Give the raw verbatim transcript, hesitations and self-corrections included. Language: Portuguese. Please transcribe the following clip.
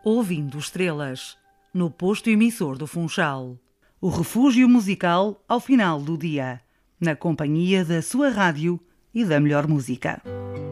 Ouvindo Estrelas, no posto emissor do Funchal. O refúgio musical ao final do dia, na companhia da sua rádio e da melhor música.